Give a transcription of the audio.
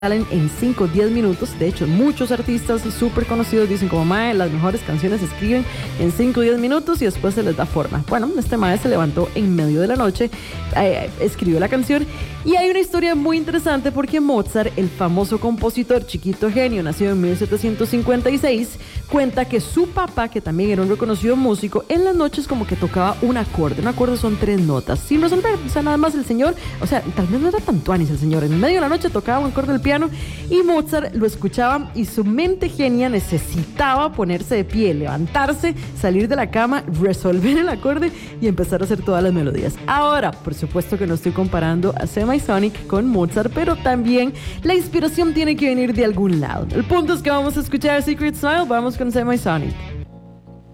salen en 5 o 10 minutos. De hecho, muchos artistas súper conocidos dicen como, mae, las mejores canciones se escriben en 5 o 10 minutos y después se les da forma. Bueno, este mae se levantó en medio de la noche, escribió la canción, y hay una historia muy interesante porque Mozart, el famoso compositor chiquito genio, nacido en 1756, cuenta que su papá, que también era un reconocido músico, en las noches como que tocaba un acorde. Un acorde son 3 notas, sin resolver. O sea, nada más el señor, o sea, tal vez no era tan tuanis el señor, en medio de la noche tocaba un acorde del piano y Mozart lo escuchaba y su mente genia necesitaba ponerse de pie, levantarse, salir de la cama, resolver el acorde y empezar a hacer todas las melodías. Ahora, por supuesto que no estoy comparando a Semisonic con Mozart, pero también la inspiración tiene que venir de algún lado. El punto es que vamos a escuchar Secret Smile, vamos con Semisonic.